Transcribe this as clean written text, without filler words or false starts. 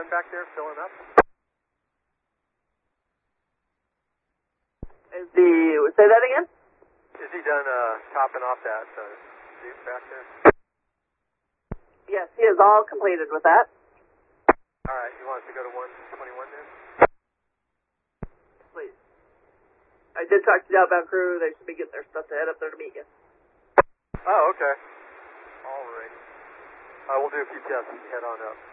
done back there filling up? Say that again? Is he done topping off that chute back there? Yes, he is all completed with that. Alright, you want us to go to 121 then? Please. I did talk to the outbound crew. They should be getting their stuff to head up there to meet you. Oh, okay. Alrighty. We'll do a few tests and head on up.